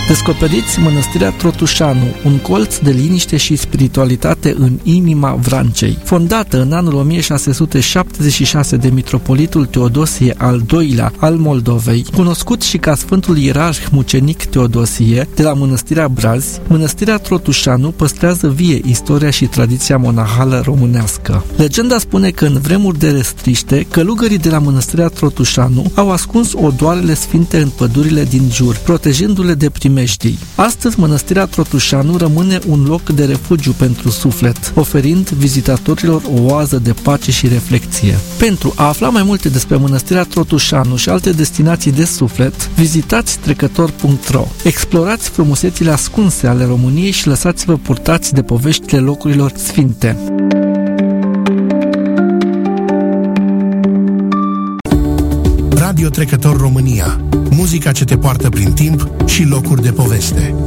Descoperiți Mănăstirea Trotușanu, un colț de liniște și spiritualitate în inima Vrancei. Fondată în anul 1676 de mitropolitul Teodosie al II-lea al Moldovei, cunoscut și ca Sfântul Ierarh Mucenic Teodosie, de la Mănăstirea Brazi, Mănăstirea Trotușanu păstrează vie istoria și tradiția monahală românească. Legenda spune că în vremuri de restriște, călugării de la Mănăstirea Trotușanu au ascuns odoarele sfinte în pădurile din jur, protejându-le de primejdii. Astăzi, Mănăstirea Trotușanu rămâne un loc de refugiu pentru suflet, oferind vizitatorilor o oază de pace și reflexie. Pentru a afla mai multe despre Mănăstirea Trotușanu și alte destinații de suflet, vizitați trecător.ro. Explorați frumusețile ascunse ale României și lăsați-vă purtați de poveștile locurilor sfinte. Radio Trecător România. Muzica ce te poartă prin timp și locuri de poveste.